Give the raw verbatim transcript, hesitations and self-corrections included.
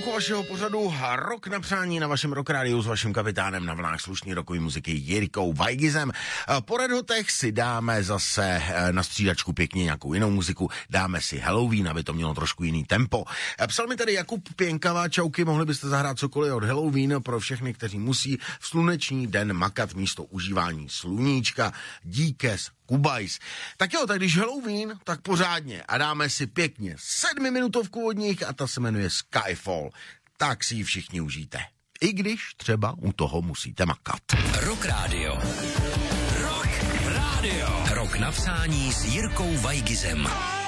chvilku vašeho pořadu Rok na přání na vašem Rock Rádiu s vaším kapitánem na vlnách slušný rokový muziky Jirkou Vajgizem. Po Red Hotech si dáme zase na střídačku pěkně nějakou jinou muziku, dáme si Halloween, aby to mělo trošku jiný tempo. Psal mi tady Jakub Pěnkavá, čauky, mohli byste zahrát cokoliv od Halloween pro všechny, kteří musí v sluneční den makat místo užívání sluníčka. Díkes, Kubajs. Tak jo, tak když Halloween, tak pořádně a dáme si pěkně sedmiminutovku od nich a ta se jmenuje Skyfall. Tak si ji všichni užijte. I když třeba u toho musíte makat. Rock Radio. Rock Radio. Rok na přání s Jirkou Vajgizem.